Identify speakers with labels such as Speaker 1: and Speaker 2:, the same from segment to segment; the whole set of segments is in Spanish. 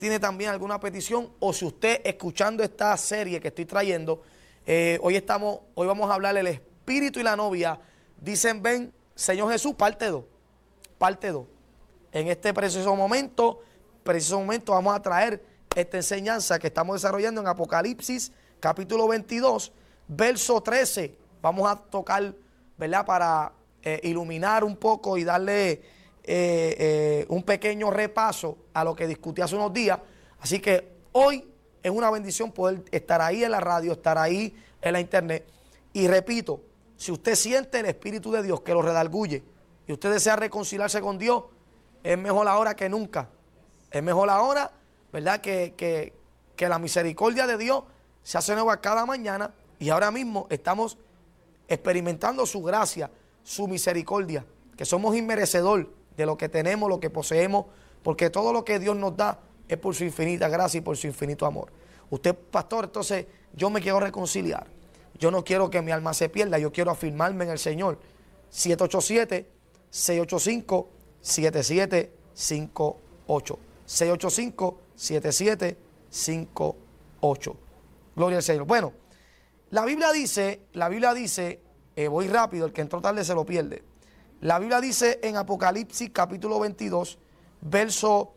Speaker 1: tiene también alguna petición, o si usted escuchando esta serie que estoy trayendo, hoy vamos a hablar el espíritu y la novia, dicen ven, Señor Jesús, parte 2, parte 2. En este preciso momento vamos a traer esta enseñanza que estamos desarrollando en Apocalipsis, capítulo 22, verso 13. Vamos a tocar, ¿verdad? Para iluminar un poco y darle un pequeño repaso a lo que discutí hace unos días. Así que hoy es una bendición poder estar ahí en la radio, estar ahí en la internet. Y repito, si usted siente el Espíritu de Dios que lo redarguye y usted desea reconciliarse con Dios, es mejor ahora que nunca. Es mejor ahora, ¿verdad? Que la misericordia de Dios se hace nueva cada mañana, y ahora mismo estamos experimentando su gracia, su misericordia, que somos inmerecedor de lo que tenemos, lo que poseemos, porque todo lo que Dios nos da es por su infinita gracia y por su infinito amor. Usted, pastor, entonces yo me quiero reconciliar. Yo no quiero que mi alma se pierda, yo quiero afirmarme en el Señor. 787-685-7758. 685-7758. Gloria al Señor. Bueno, la Biblia dice, voy rápido, el que entró tarde se lo pierde. La Biblia dice en Apocalipsis capítulo 22, verso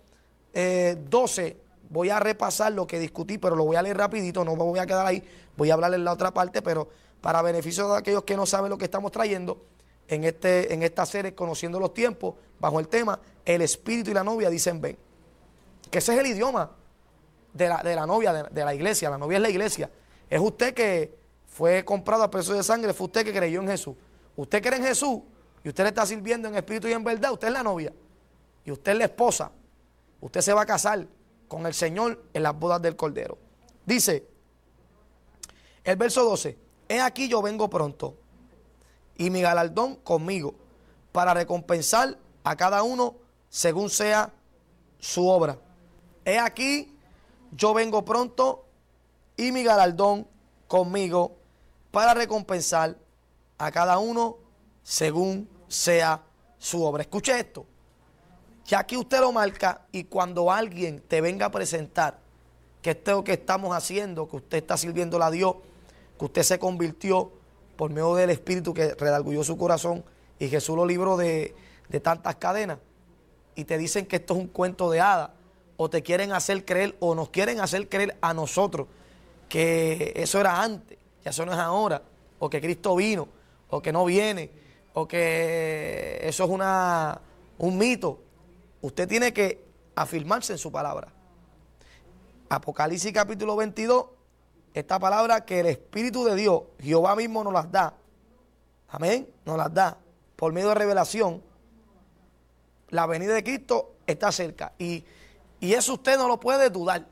Speaker 1: 12, voy a repasar lo que discutí, pero lo voy a leer rapidito, no me voy a quedar ahí, voy a hablar en la otra parte, pero para beneficio de aquellos que no saben lo que estamos trayendo, en esta serie, Conociendo los Tiempos, bajo el tema, el Espíritu y la novia dicen ven. Que ese es el idioma de la novia, de la iglesia. La novia es la iglesia. Es usted que fue comprado a precio de sangre, fue usted que creyó en Jesús. Usted cree en Jesús y usted le está sirviendo en espíritu y en verdad, usted es la novia. Y usted es la esposa. Usted se va a casar con el Señor en las bodas del Cordero. Dice el verso 12, he aquí yo vengo pronto, y mi galardón conmigo, para recompensar a cada uno según sea su obra. He aquí yo vengo pronto, y mi galardón conmigo, para recompensar a cada uno según sea su obra. Escuche esto. Ya aquí usted lo marca, y cuando alguien te venga a presentar que esto es lo que estamos haciendo, que usted está sirviendo a Dios, que usted se convirtió por medio del Espíritu que redarguyó su corazón y Jesús lo libró de tantas cadenas, y te dicen que esto es un cuento de hadas, o te quieren hacer creer, o nos quieren hacer creer a nosotros que eso era antes, que eso no es ahora, o que Cristo vino, o que no viene, o que eso es un mito. Usted tiene que afirmarse en su palabra. Apocalipsis capítulo 22, esta palabra que el Espíritu de Dios, Jehová mismo nos las da. Amén, nos las da por medio de revelación. La venida de Cristo está cerca, y eso usted no lo puede dudar.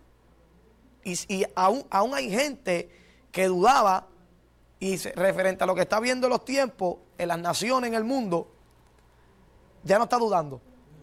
Speaker 1: Y aún hay gente que dudaba, y referente a lo que está viendo en los tiempos, en las naciones, en el mundo, ya no está dudando.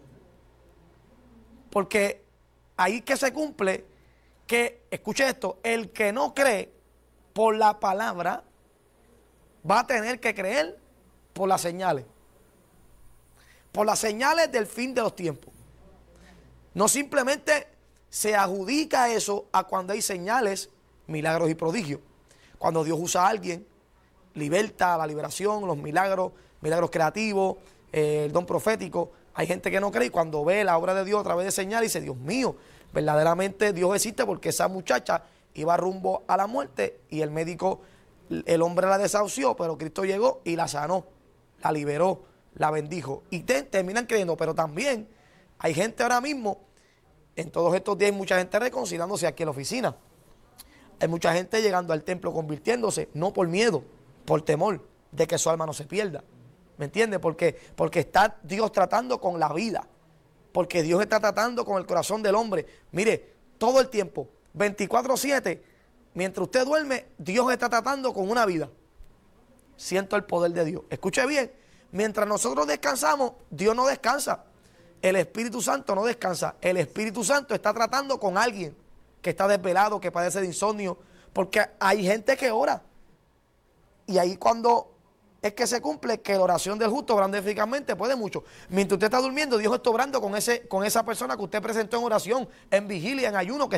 Speaker 1: Porque ahí que se cumple que, escuche esto, el que no cree por la palabra va a tener que creer por las señales. Por las señales del fin de los tiempos. No simplemente se adjudica eso a cuando hay señales, milagros y prodigios. Cuando Dios usa a alguien, libertad, la liberación, los milagros creativos, el don profético. Hay gente que no cree, y cuando ve la obra de Dios a través de señales dice, Dios mío, verdaderamente Dios existe, porque esa muchacha iba rumbo a la muerte y el médico, el hombre la desahució, pero Cristo llegó y la sanó, la liberó, la bendijo, y terminan creyendo. Pero también hay gente ahora mismo, en todos estos días hay mucha gente reconciliándose aquí en la oficina. Hay mucha gente llegando al templo convirtiéndose, no por miedo, por temor de que su alma no se pierda. ¿Me entiende? Porque está Dios tratando con la vida. Porque Dios está tratando con el corazón del hombre. Mire, todo el tiempo, 24/7, mientras usted duerme, Dios está tratando con una vida. Siento el poder de Dios. Escuche bien, mientras nosotros descansamos, Dios no descansa. El Espíritu Santo no descansa. El Espíritu Santo está tratando con alguien que está desvelado, que padece de insomnio. Porque hay gente que ora. Y ahí cuando es que se cumple que la oración del justo obrando eficazmente puede mucho. Mientras usted está durmiendo, Dios está obrando con esa persona que usted presentó en oración, en vigilia, en ayuno, que